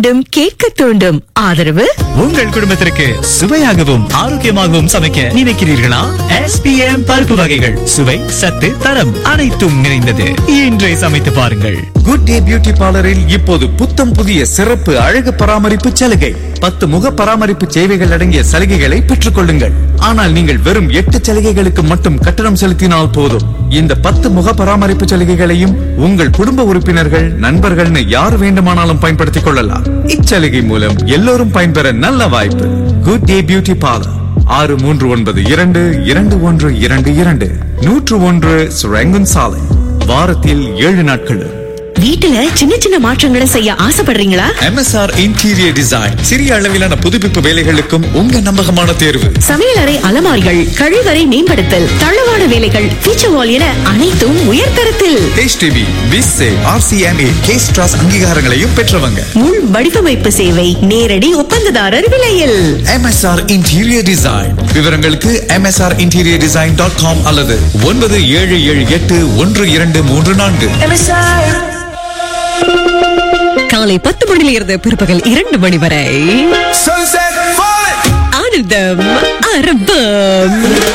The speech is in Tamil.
தூண்டும், கேட்க தூண்டும். ஆதரவு உங்கள் குடும்பத்திற்கு சுவையாகவும் ஆரோக்கியமாகவும் சமைக்க நினைக்கிறீர்களா? SPM பருப்பு வகைகள் சுவை, சத்து, தரம் அனைத்தும் நிறைந்தது. இன்றே சமைத்து பாருங்கள். குட் டே பியூட்டி பார்லரில் இப்போது புத்தம் புதிய சிறப்பு அழகு பராமரிப்பு சலுகை. 10 முக பராமரிப்பு சேவைகள் அடங்கிய சலுகைகளை பெற்றுக் கொள்ளுங்கள். ஆனால் நீங்கள் வெறும் 8 சலுகைகளுக்கு மட்டும் கட்டணம் செலுத்தினால் போதும். இந்த 10 முக பராமரிப்பு சலுகைகளையும் உங்கள் குடும்ப உறுப்பினர்கள், நண்பர்கள்னு யார் வேண்டுமானாலும் பயன்படுத்திக் கொள்ளலாம். இச்சலுகை மூலம் எல்லோரும் பயன்பெற நல்ல வாய்ப்பு. குட் டே பியூட்டி பார்லர் 63922122 101 சுரங்கன் சாலை. வாரத்தில் 7 நாட்கள். வீட்டுல சின்ன சின்ன மாற்றங்களை செய்ய ஆசைப்படுறீங்களா? MSR இன்டீரியர் டிசைன் சிறிய அளவிலான புதுப்பிப்பு வேலைகளுக்கும் உங்க நம்பகமான தேர்வு. சமையலறை அலமாரிகள், கழிவறை மேம்படுத்தல், தளவாட வேலைகள், ஃபீச்சர் வால் என அனைத்தும் உயர்தரத்தில். HTB, BISSE, RCMA, K-Stras அங்கீகாரங்களையும் பெற்றவங்க. முன் வடிவமைப்பு சேவை, நேரடி ஒப்பந்ததாரர் விலையில். MSR interior design. விவரங்களுக்கு msrinteriordesign.com அல்லது 97781234. காலை 10 மணியிலிருந்து பிற்பகல் 2 மணி வரை Sunset falling. ஆனந்தம் அரபம்.